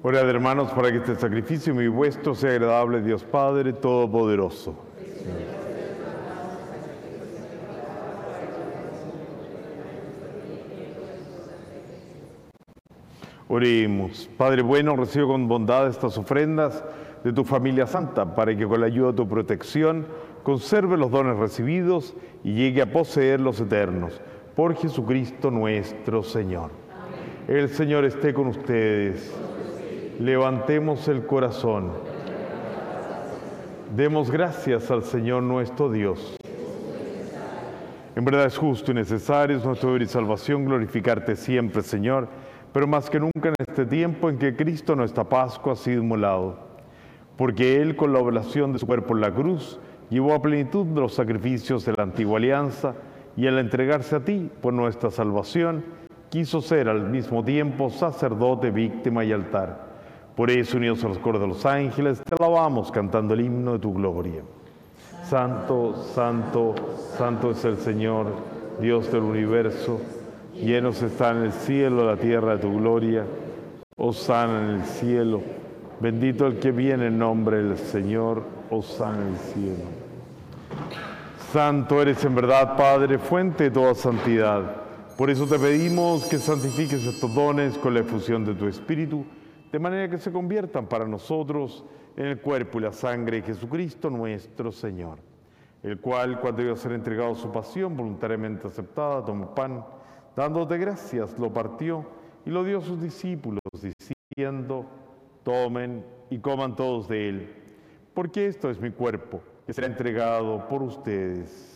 Orad, hermanos, para que este sacrificio mi vuestro sea agradable a Dios Padre Todopoderoso. Oremos. Padre bueno, recibe con bondad estas ofrendas de tu familia santa, para que con la ayuda de tu protección conserve los dones recibidos y llegue a poseer los eternos. Por Jesucristo nuestro Señor. Amén. El Señor esté con ustedes. Levantemos el corazón. Demos gracias al Señor nuestro Dios. En verdad es justo y necesario, es nuestro deber y salvación glorificarte siempre, Señor, pero más que nunca en este tiempo en que Cristo, nuestra Pascua, ha sido inmolado. Porque Él, con la oblación de su cuerpo en la cruz, llevó a plenitud los sacrificios de la antigua alianza y al entregarse a ti por nuestra salvación, quiso ser al mismo tiempo sacerdote, víctima y altar. Por eso, unidos a los coros de los ángeles, te alabamos cantando el himno de tu gloria. Santo, santo, santo es el Señor, Dios del universo. Llenos están en el cielo, la tierra de tu gloria. Hosana en el cielo. Bendito el que viene en nombre del Señor. Hosana en el cielo. Santo eres en verdad, Padre, fuente de toda santidad. Por eso te pedimos que santifiques estos dones con la efusión de tu Espíritu, de manera que se conviertan para nosotros en el cuerpo y la sangre de Jesucristo nuestro Señor, el cual, cuando iba a ser entregado a su pasión voluntariamente aceptada, tomó pan, dándote gracias, lo partió y lo dio a sus discípulos, diciendo: tomen y coman todos de él, porque esto es mi cuerpo, que será entregado por ustedes.